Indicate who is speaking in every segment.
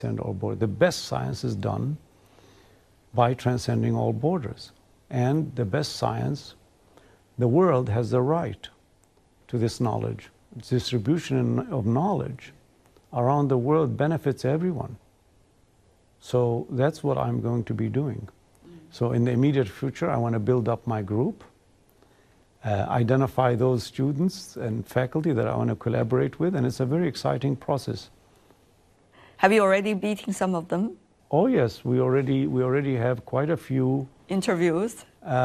Speaker 1: transcend all borders. The best science is done by transcending all borders. And the best science, the world has the right to this knowledge. Distribution of knowledge around the world benefits everyone. So that's what I'm going to be doing. So in the immediate future, I want to build up my group, identify those students and faculty that I want to collaborate with, and it's a very exciting process.
Speaker 2: Have you already beaten some of them?
Speaker 1: Oh yes, we already have quite a few
Speaker 2: interviews,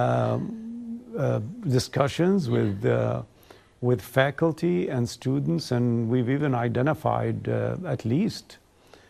Speaker 1: discussions with faculty and students, and we've even identified at least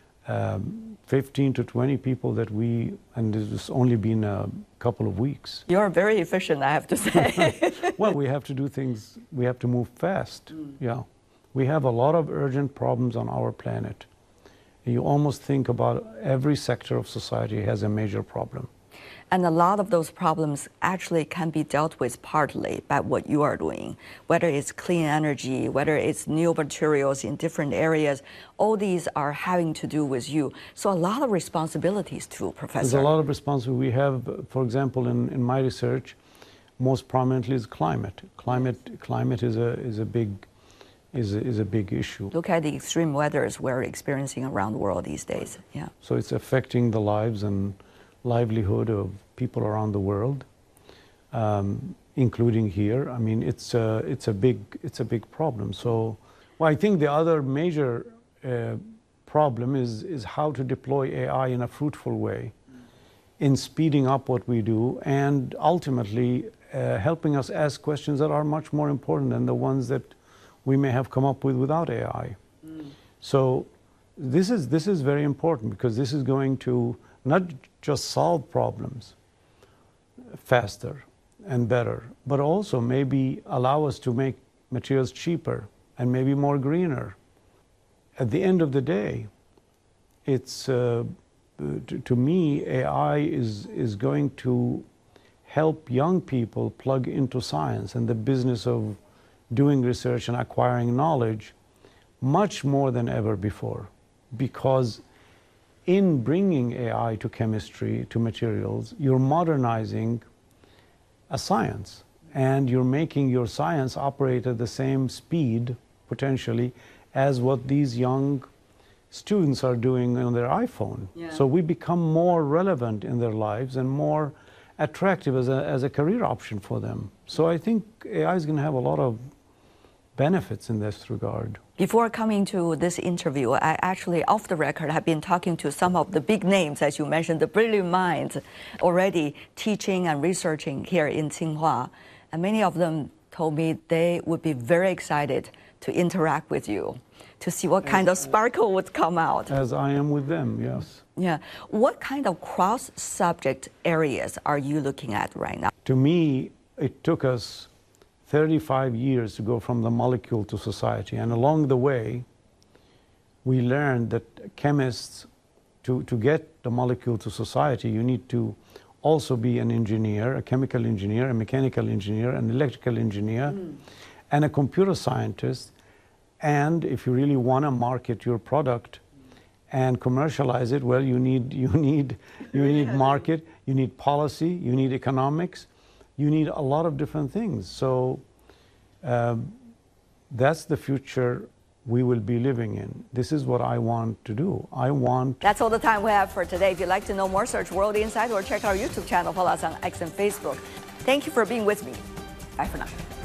Speaker 1: 15 to 20 people that and it's only been a couple of weeks.
Speaker 2: You're very efficient, I have to say.
Speaker 1: Well, we have to do things, we have to move fast, yeah. We have a lot of urgent problems on our planet. You almost think about every sector of society has a major problem.
Speaker 2: And a lot of those problems actually can be dealt with partly by what you are doing, whether it's clean energy, whether it's new materials in different areas. All these are having to do with you. So a lot of responsibilities too, Professor.
Speaker 1: There's a lot of responsibility. We have, for example, in my research, most prominently is climate. Climate is a big issue.
Speaker 2: Look at the extreme weathers we're experiencing around the world these days. Yeah.
Speaker 1: So it's affecting the lives and livelihood of people around the world, including here. I mean, it's a big problem. So, well, I think the other major problem is how to deploy AI in a fruitful way, in speeding up what we do, and ultimately helping us ask questions that are much more important than the ones that we may have come up with without AI. So this is very important, because this is going to not just solve problems faster and better, but also maybe allow us to make materials cheaper and maybe more greener. At the end of the day, it's to me, AI is going to help young people plug into science and the business of doing research and acquiring knowledge much more than ever before, because in bringing AI to chemistry, to materials, you're modernizing a science, and you're making your science operate at the same speed, potentially, as what these young students are doing on their iPhone. Yeah. So we become more relevant in their lives and more attractive as a career option for them. So I think AI is going to have a lot of benefits in this regard.
Speaker 2: Before coming to this interview, I actually, off the record, have been talking to some of the big names, as you mentioned, the brilliant minds already teaching and researching here in Tsinghua. And many of them told me they would be very excited to interact with you, to see what kind of sparkle would come out.
Speaker 1: As I am with them, yes.
Speaker 2: Yeah. What kind of cross-subject areas are you looking at right now?
Speaker 1: To me, it took us 35 years to go from the molecule to society. And along the way, we learned that chemists, to get the molecule to society, you need to also be an engineer, a chemical engineer, a mechanical engineer, an electrical engineer, and a computer scientist. And if you really want to market your product and commercialize it, well, you need market, you need policy, you need economics. You need a lot of different things. So that's the future we will be living in. This is what I want to do.
Speaker 2: That's all the time we have for today. If you'd like to know more, search World Insight or check our YouTube channel. Follow us on X and Facebook. Thank you for being with me. Bye for now.